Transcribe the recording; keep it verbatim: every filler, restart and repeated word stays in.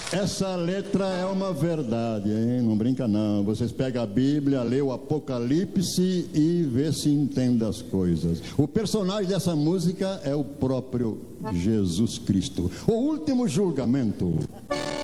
Essa letra é uma verdade, hein? Não brinca não. Vocês pegam a Bíblia, lê o Apocalipse e vê se entende as coisas. O personagem dessa música é o próprio Jesus Cristo. O último julgamento.